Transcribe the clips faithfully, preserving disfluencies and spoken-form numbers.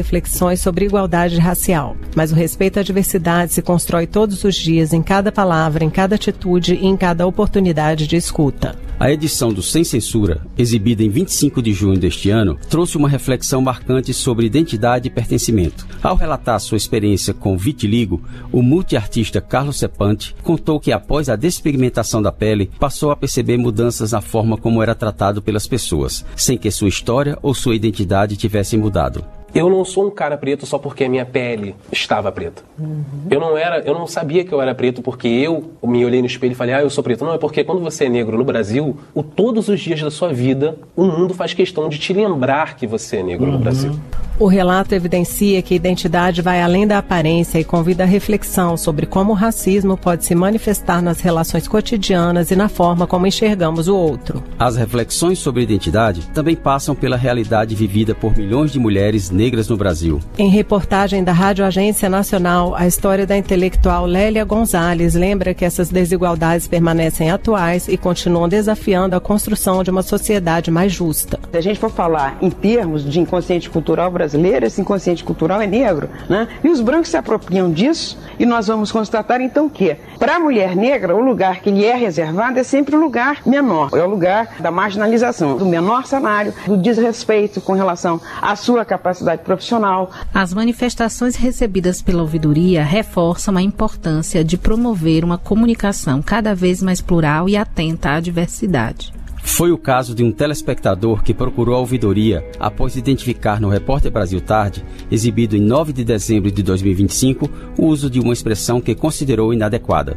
reflexões sobre igualdade racial. Mas o respeito à diversidade se constrói todos os dias, em cada palavra, em cada atitude e em cada oportunidade de escuta. A edição do Sem Censura, exibida em vinte e cinco de junho deste ano, trouxe uma reflexão marcante sobre identidade e pertencimento. Ao relatar sua experiência com vitiligo, o multiartista Carlos Sepante contou que após a despigmentação da pele, passou a perceber mudanças na forma como era tratado pelas pessoas, sem que sua história ou sua identidade tivessem mudado. Eu não sou um cara preto só porque a minha pele estava preta. Uhum. Eu não era, eu não sabia que eu era preto porque eu me olhei no espelho e falei, ah, eu sou preto. Não, é porque quando você é negro no Brasil, o, todos os dias da sua vida, o mundo faz questão de te lembrar que você é negro uhum. no Brasil. O relato evidencia que a identidade vai além da aparência e convida a reflexão sobre como o racismo pode se manifestar nas relações cotidianas e na forma como enxergamos o outro. As reflexões sobre identidade também passam pela realidade vivida por milhões de mulheres negras no Brasil. Em reportagem da Rádio Agência Nacional, a história da intelectual Lélia Gonzalez lembra que essas desigualdades permanecem atuais e continuam desafiando a construção de uma sociedade mais justa. Se a gente for falar em termos de inconsciente cultural brasileiro, esse inconsciente cultural é negro, né? E os brancos se apropriam disso e nós vamos constatar então que, para a mulher negra, o lugar que lhe é reservado é sempre o lugar menor, é o lugar da marginalização, do menor salário, do desrespeito com relação à sua capacidade profissional. As manifestações recebidas pela ouvidoria reforçam a importância de promover uma comunicação cada vez mais plural e atenta à diversidade. Foi o caso de um telespectador que procurou a ouvidoria após identificar no Repórter Brasil Tarde, exibido em nove de dezembro de dois mil e vinte e cinco, o uso de uma expressão que considerou inadequada.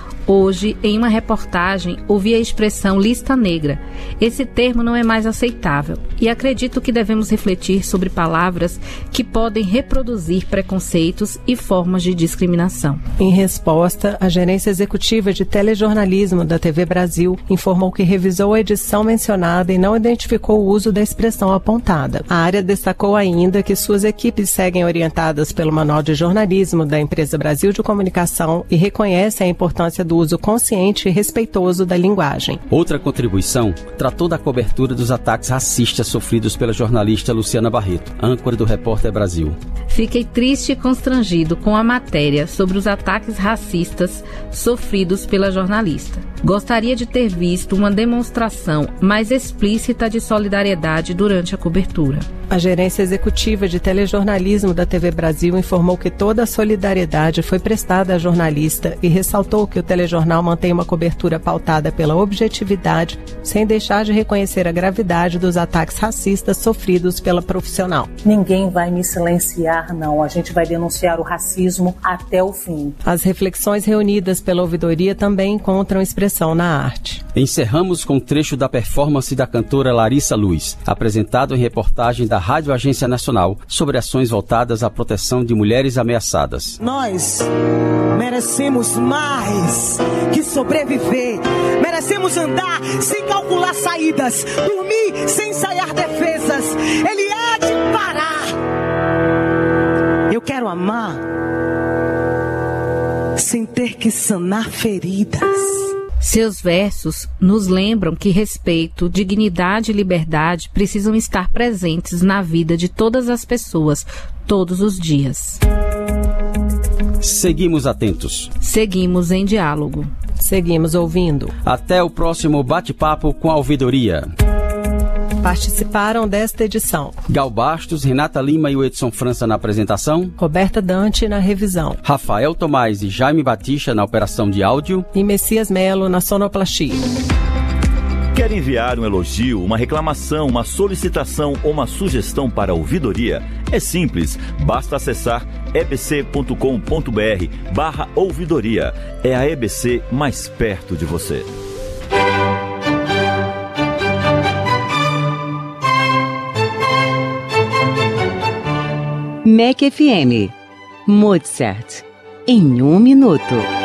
Hoje, em uma reportagem, ouvi a expressão lista negra. Esse termo não é mais aceitável e acredito que devemos refletir sobre palavras que podem reproduzir preconceitos e formas de discriminação. Em resposta, a Gerência Executiva de Telejornalismo da T V Brasil informou que revisou a edição mencionada e não identificou o uso da expressão apontada. A área destacou ainda que suas equipes seguem orientadas pelo Manual de Jornalismo da Empresa Brasil de Comunicação e reconhece a importância do uso consciente e respeitoso da linguagem. Outra contribuição tratou da cobertura dos ataques racistas sofridos pela jornalista Luciana Barreto, âncora do Repórter Brasil. Fiquei triste e constrangido com a matéria sobre os ataques racistas sofridos pela jornalista. Gostaria de ter visto uma demonstração mais explícita de solidariedade durante a cobertura. A Gerência Executiva de Telejornalismo da T V Brasil informou que toda a solidariedade foi prestada à jornalista e ressaltou que o telejornal mantém uma cobertura pautada pela objetividade, sem deixar de reconhecer a gravidade dos ataques racistas sofridos pela profissional. Ninguém vai me silenciar, não. A gente vai denunciar o racismo até o fim. As reflexões reunidas pela ouvidoria também encontram expressão na arte. Encerramos com um trecho da performance da cantora Larissa Luz, apresentado em reportagem da Rádio Agência Nacional sobre ações voltadas à proteção de mulheres ameaçadas. Nós merecemos mais que sobreviver. Merecemos andar sem calcular saídas, dormir sem ensaiar defesas. Ele há de parar. Eu quero amar sem ter que sanar feridas. Seus versos nos lembram que respeito, dignidade e liberdade precisam estar presentes na vida de todas as pessoas, todos os dias. Seguimos atentos. Seguimos em diálogo. Seguimos ouvindo. Até o próximo bate-papo com a ouvidoria. Participaram desta edição Gal Bastos, Renata Lima e o Edson França na apresentação, Roberta Dante na revisão, Rafael Tomás e Jaime Batista na operação de áudio e Messias Melo na sonoplastia. Quer enviar um elogio, uma reclamação, uma solicitação ou uma sugestão para a ouvidoria? É simples, basta acessar ebc.com.br barra ouvidoria. É a E B C mais perto de você. M E C F M, Mozart, em um minuto.